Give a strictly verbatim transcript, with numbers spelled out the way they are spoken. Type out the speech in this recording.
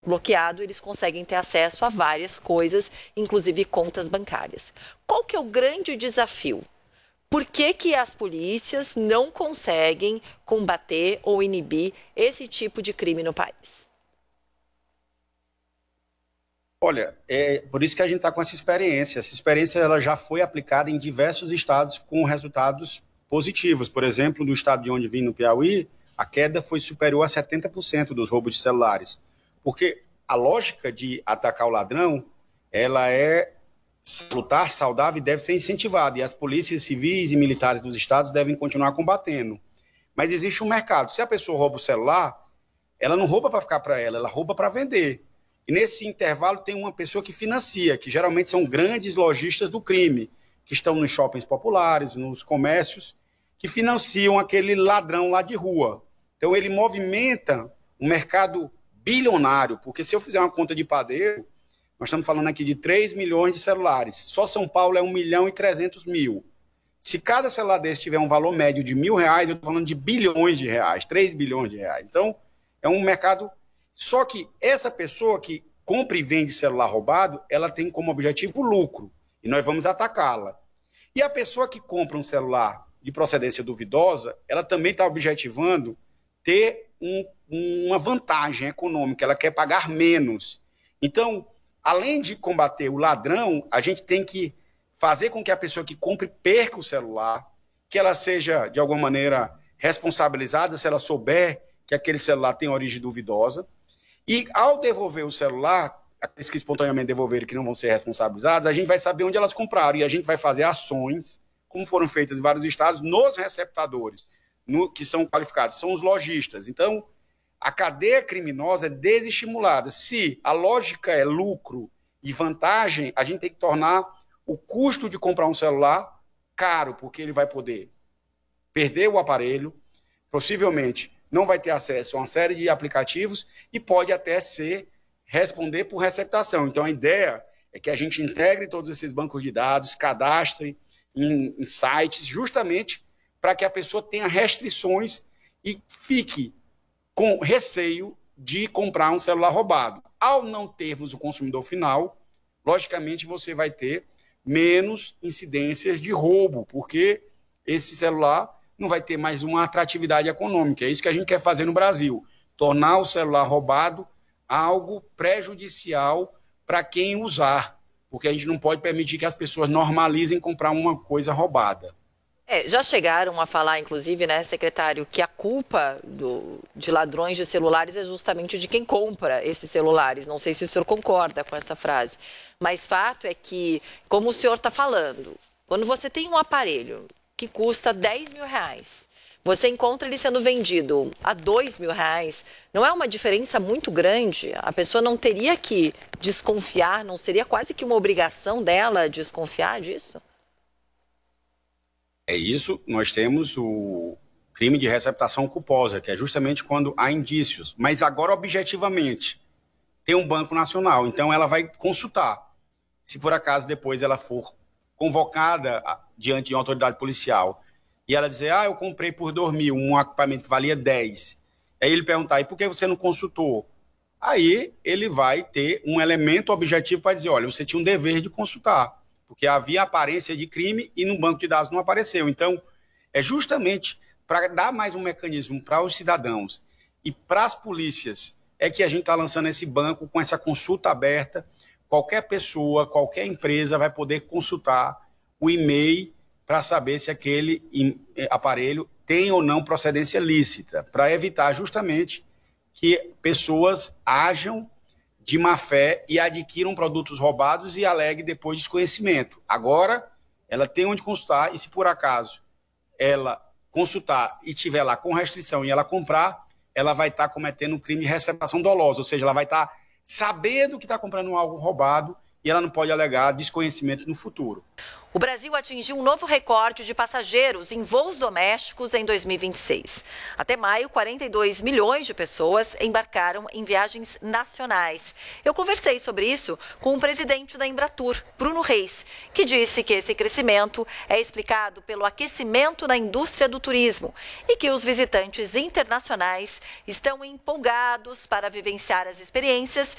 bloqueado, eles conseguem ter acesso a várias coisas, inclusive contas bancárias. Qual que é o grande desafio? Por que que as polícias não conseguem combater ou inibir esse tipo de crime no país? Olha, é por isso que a gente está com essa experiência. Essa experiência ela já foi aplicada em diversos estados com resultados positivos. Por exemplo, no estado de onde vim, no Piauí, a queda foi superior a setenta por cento dos roubos de celulares. Porque a lógica de atacar o ladrão, ela é salutar, saudável e deve ser incentivada. E as polícias civis e militares dos estados devem continuar combatendo. Mas existe um mercado. Se a pessoa rouba o celular, ela não rouba para ficar para ela, ela rouba para vender. E nesse intervalo tem uma pessoa que financia, que geralmente são grandes lojistas do crime, que estão nos shoppings populares, nos comércios, que financiam aquele ladrão lá de rua. Então ele movimenta um mercado bilionário, porque se eu fizer uma conta de padeiro, nós estamos falando aqui de três milhões de celulares. Só São Paulo é um milhão e trezentos mil. Se cada celular desse tiver um valor médio de mil reais, eu estou falando de bilhões de reais, três bilhões de reais. Então, é um mercado. Só que essa pessoa que compra e vende celular roubado, ela tem como objetivo o lucro. E nós vamos atacá-la. E a pessoa que compra um celular de procedência duvidosa, ela também está objetivando ter um, uma vantagem econômica, ela quer pagar menos. Então, além de combater o ladrão, a gente tem que fazer com que a pessoa que compre perca o celular, que ela seja, de alguma maneira, responsabilizada se ela souber que aquele celular tem origem duvidosa. E, ao devolver o celular, aqueles que espontaneamente devolverem que não vão ser responsabilizados, a gente vai saber onde elas compraram e a gente vai fazer ações, como foram feitas em vários estados, nos receptadores, no, que são qualificados, são os lojistas. Então, a cadeia criminosa é desestimulada. Se a lógica é lucro e vantagem, a gente tem que tornar o custo de comprar um celular caro, porque ele vai poder perder o aparelho, possivelmente não vai ter acesso a uma série de aplicativos e pode até ser responder por receptação. Então, a ideia é que a gente integre todos esses bancos de dados, cadastre em, em sites, justamente para que a pessoa tenha restrições e fique com receio de comprar um celular roubado. Ao não termos o consumidor final, logicamente você vai ter menos incidências de roubo, porque esse celular não vai ter mais uma atratividade econômica. É isso que a gente quer fazer no Brasil, tornar o celular roubado algo prejudicial para quem usar, porque a gente não pode permitir que as pessoas normalizem comprar uma coisa roubada. É, já chegaram a falar, inclusive, né, secretário, que a culpa do, de ladrões de celulares é justamente de quem compra esses celulares. Não sei se o senhor concorda com essa frase, mas fato é que, como o senhor está falando, quando você tem um aparelho que custa dez mil reais, você encontra ele sendo vendido a dois mil reais, não é uma diferença muito grande? A pessoa não teria que desconfiar, não seria quase que uma obrigação dela desconfiar disso? É isso, nós temos o crime de receptação culposa, que é justamente quando há indícios, mas agora objetivamente. Tem um Banco Nacional, então ela vai consultar. Se por acaso depois ela for convocada diante de uma autoridade policial e ela dizer, ah, eu comprei por dois mil um equipamento que valia dez. Aí ele perguntar, e por que você não consultou? Aí ele vai ter um elemento objetivo para dizer, olha, você tinha um dever de consultar, porque havia aparência de crime e no banco de dados não apareceu. Então, é justamente para dar mais um mecanismo para os cidadãos e para as polícias é que a gente está lançando esse banco com essa consulta aberta. Qualquer pessoa, qualquer empresa vai poder consultar o e-mail para saber se aquele aparelho tem ou não procedência lícita, para evitar justamente que pessoas ajam de má fé e adquiram produtos roubados e aleguem depois desconhecimento. Agora, ela tem onde consultar e se por acaso ela consultar e tiver lá com restrição e ela comprar, ela vai estar cometendo um crime de receptação dolosa, ou seja, ela vai estar sabendo que está comprando algo roubado e ela não pode alegar desconhecimento no futuro. O Brasil atingiu um novo recorde de passageiros em voos domésticos em dois mil e vinte e seis. Até maio, quarenta e dois milhões de pessoas embarcaram em viagens nacionais. Eu conversei sobre isso com o presidente da Embratur, Bruno Reis, que disse que esse crescimento é explicado pelo aquecimento na indústria do turismo e que os visitantes internacionais estão empolgados para vivenciar as experiências